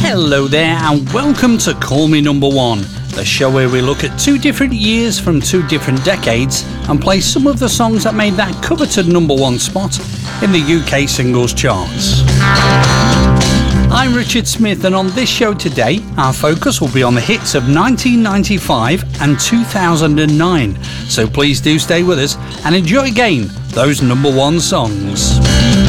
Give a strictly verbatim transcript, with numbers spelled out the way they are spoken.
Hello there and welcome to Call Me Number One, the show where we look at two different years from two different decades and play some of the songs that made that coveted number one spot in the U K singles charts. I'm Richard Smith, and on this show today our focus will be on the hits of nineteen ninety-five and two thousand nine, so please do stay with us and enjoy again those number one songs.